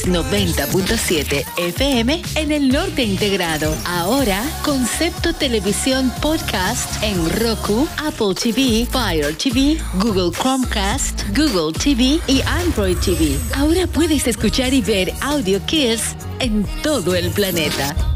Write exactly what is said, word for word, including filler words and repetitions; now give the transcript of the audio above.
noventa punto siete F M en el norte integrado. Ahora, Concepto Televisión Podcast en Roku, Apple T V, Fire T V, Google Chromecast, Google T V y Android T V. Ahora puedes escuchar y ver Audio Kids en todo el planeta.